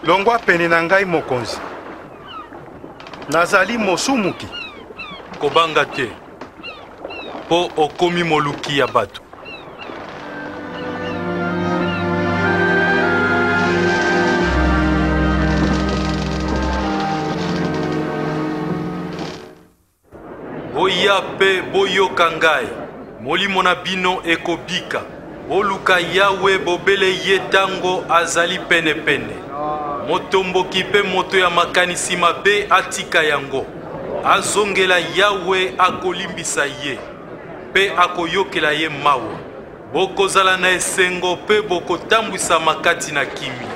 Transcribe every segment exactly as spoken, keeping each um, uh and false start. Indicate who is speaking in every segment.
Speaker 1: longwa pene na ngai mokonzi. Nazali mosumuki.
Speaker 2: Kobanga te. Po okomi moluki ya bato. Boya pe boyoka ngai. Molimo na bino ekobika. Boluka Yawe bobele ye tango azali pene pene. Motomboki pe moto ya makanisi mabe atika yango. Azongela Yawe akolimbisa ye. Pe akoyokela ye mawa. Bokozala na esengo pe bokotambwisa makati na kimi.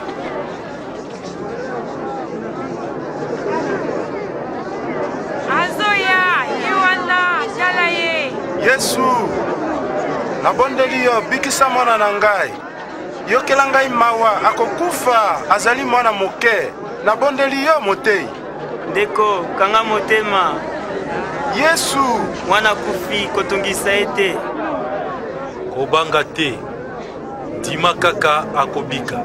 Speaker 3: Azoya, Yewana, Jalaye.
Speaker 1: Yesu, nabondeli yo bikisa mwana na ngai. Yokela ngai mawa akokufa azali mwana moke. Nabondeli yo motei.
Speaker 4: Ndeko, kanga motema.
Speaker 1: Yesu,
Speaker 4: mwana kufi kotungisa ete.
Speaker 2: Kobanga te. Dima kaka akobika.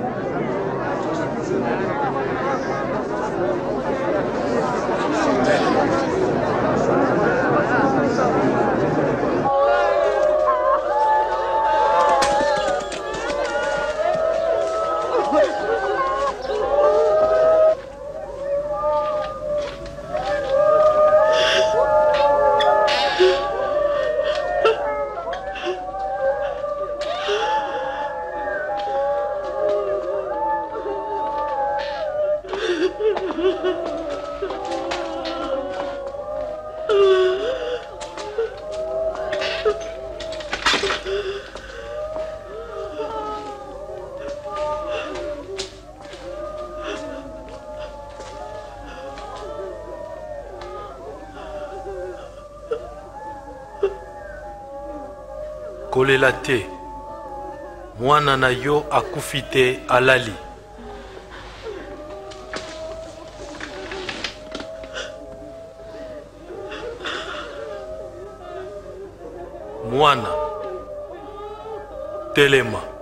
Speaker 2: Kolela te. Mwana na yo akufi te alali. Mwana telema.